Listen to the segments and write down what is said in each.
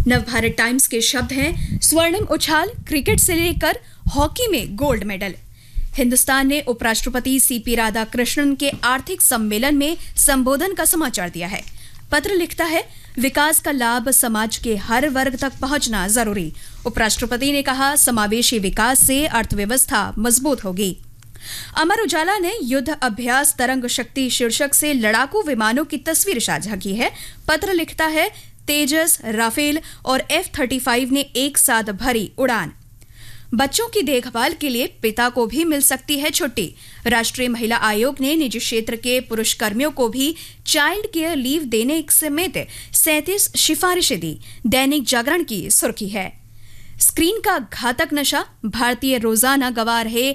Navbharat times के शब्द हैं स्वर्णिम उछाल, क्रिकेट से लेकर हॉकी में गोल्ड मेडल। हिंदुस्तान ने उपराष्ट्रपति सीपी राधाकृष्णन के आर्थिक सम्मेलन में संबोधन का समाचार दिया है। पत्र लिखता है, विकास का लाभ समाज के हर वर्ग तक पहुंचना जरूरी। उपराष्ट्रपति ने कहा, समावेशी विकास से अर्थव्यवस्था मजबूत होगी। अमर उजाला ने युद्ध अभ्यास तरंग शक्ति शीर्षक से लड़ाकू विमानों की तस्वीर साझा की है। पत्र लिखता है, तेजस, राफेल और F-35 ने एक साथ भरी उड़ान। बच्चों की देखभाल के लिए पिता को भी मिल सकती है छुट्टी। राष्ट्रीय महिला आयोग ने निजी क्षेत्र के पुरुष कर्मियों को भी चाइल्ड केयर लीव देने समेत 37 सिफारिशें दी। दैनिक जागरण की सुर्खी है, स्क्रीन का घातक नशा, भारतीय रोजाना गंवा रहे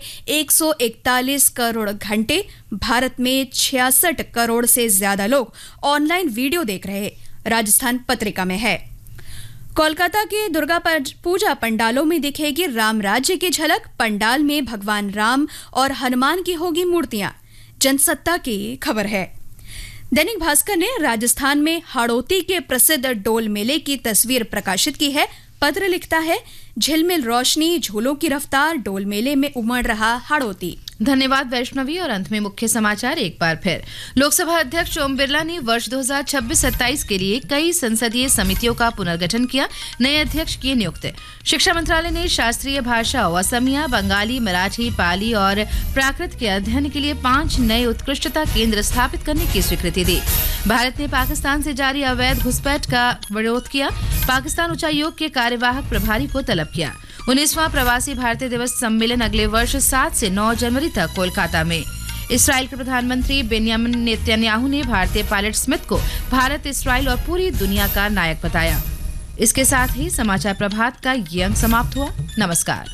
141 करोड़ घंटे। भारत में 66 करोड़ से ज्यादा लोग ऑनलाइन वीडियो देख रहे। राजस्थान पत्रिका में है, कोलकाता के दुर्गा पूजा पंडालों में दिखेगी राम राज्य की झलक। पंडाल में भगवान राम और हनुमान की होगी मूर्तियां। जनसत्ता की खबर है। दैनिक भास्कर ने राजस्थान में हाड़ौती के प्रसिद्ध डोल मेले की तस्वीर प्रकाशित की है। पत्र लिखता है, झिलमिल रोशनी, झूलों की रफ्तार, डोल मेले में उमड़ रहा हाड़ौती। धन्यवाद वैष्णवी। और अंत में मुख्य समाचार एक बार फिर। लोकसभा अध्यक्ष ओम बिरला ने वर्ष 2026-27 के लिए कई संसदीय समितियों का पुनर्गठन किया। नए अध्यक्ष किए नियुक्त। शिक्षा मंत्रालय ने शास्त्रीय भाषाओं असमिया, बंगाली, मराठी, पाली और प्राकृत के अध्ययन के लिए 5 नए उत्कृष्टता केंद्र स्थापित करने की स्वीकृति दी। भारत ने पाकिस्तान से जारी अवैध घुसपैठ का विरोध किया। पाकिस्तान उच्चायोग के कार्यवाहक प्रभारी को तलब किया। 19वां प्रवासी भारतीय दिवस सम्मेलन अगले वर्ष 7 से 9 जनवरी तक कोलकाता में। इस्राएल के प्रधानमंत्री बेंयामिन नेतन्याहू ने भारतीय पायलट स्मिथ को भारत, इस्राएल और पूरी दुनिया का नायक बताया। इसके साथ ही समाचार प्रभात का ये अंक समाप्त हुआ। नमस्कार।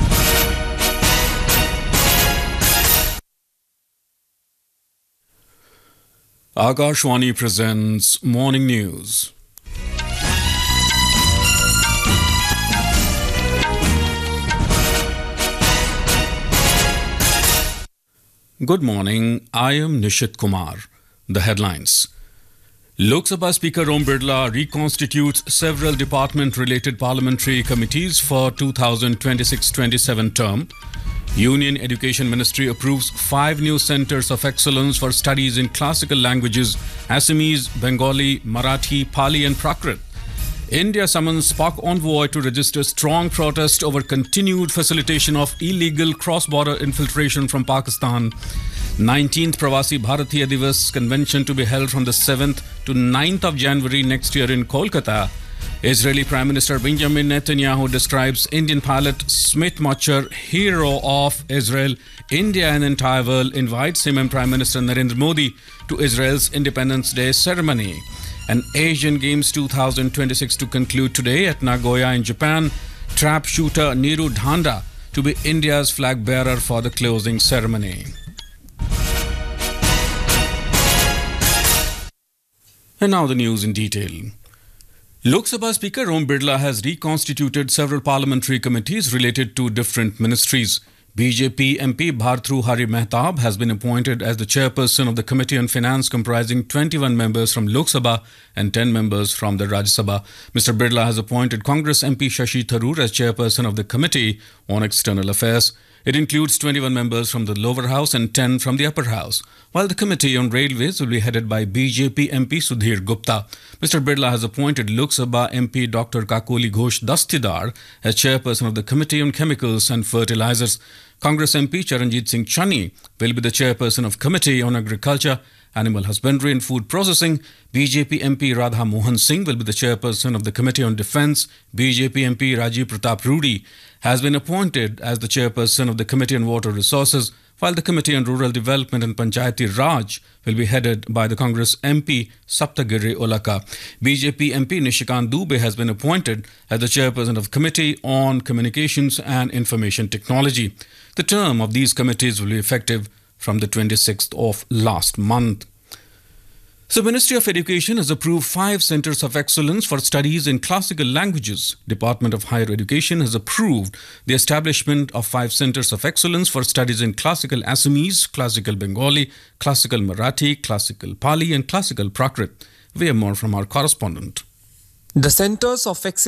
Akashwani presents Morning News. Good morning, I am Nishit Kumar. The headlines. Lok Sabha Speaker Om Birla reconstitutes several department-related parliamentary committees for 2026-27 term. Union Education Ministry approves 5 new centers of excellence for studies in classical languages, Assamese, Bengali, Marathi, Pali and Prakrit. India summons Pak envoy to register strong protest over continued facilitation of illegal cross-border infiltration from Pakistan. 19th Pravasi Bharatiya Divas convention to be held from the 7th to 9th of January next year in Kolkata. Israeli Prime Minister Benjamin Netanyahu describes Indian pilot Smith Machar, hero of Israel. India and the entire world invites him and Prime Minister Narendra Modi to Israel's Independence Day ceremony. And Asian Games 2026 to conclude today at Nagoya in Japan. Trap shooter Neeru Dhanda to be India's flag bearer for the closing ceremony. And now the news in detail. Lok Sabha Speaker Om Birla has reconstituted several parliamentary committees related to different ministries. BJP MP Bhartru Hari Mehtab has been appointed as the chairperson of the Committee on Finance, comprising 21 members from Lok Sabha and 10 members from the Rajya Sabha. Mr. Birla has appointed Congress MP Shashi Tharoor as chairperson of the Committee on External Affairs. It includes 21 members from the lower house and 10 from the upper house, while the Committee on Railways will be headed by BJP MP Sudhir Gupta. Mr. Birla has appointed Lok Sabha MP Dr. Kakoli Ghosh Dastidar as chairperson of the Committee on Chemicals and Fertilizers. Congress MP Charanjit Singh Channi will be the chairperson of Committee on Agriculture, Animal Husbandry and Food Processing. BJP MP Radha Mohan Singh will be the chairperson of the Committee on Defence. BJP MP Rajiv Pratap Rudi has been appointed as the chairperson of the Committee on Water Resources, while the Committee on Rural Development and Panchayati Raj will be headed by the Congress MP Saptagiri Olaka. BJP MP Nishikant Dubey has been appointed as the chairperson of Committee on Communications and Information Technology. The term of these committees will be effective from the 26th of last month. The Ministry of Education has approved 5 centers of excellence for studies in classical languages. Department of Higher Education has approved the establishment of 5 centers of excellence for studies in classical Assamese, classical Bengali, classical Marathi, classical Pali and classical Prakrit. We have more from our correspondent. The centers of excellence